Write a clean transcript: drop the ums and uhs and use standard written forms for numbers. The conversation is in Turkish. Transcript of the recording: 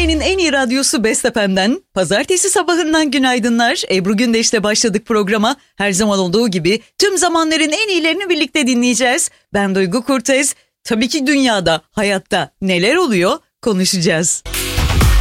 Türkiye'nin en iyi radyosu Best FM'den pazartesi sabahından günaydınlar. Ebru Gündeş'le başladık programa. Her zaman olduğu gibi tüm zamanların en iyilerini birlikte dinleyeceğiz. Ben Duygu Kurtez. Tabii ki dünyada, hayatta neler oluyor konuşacağız.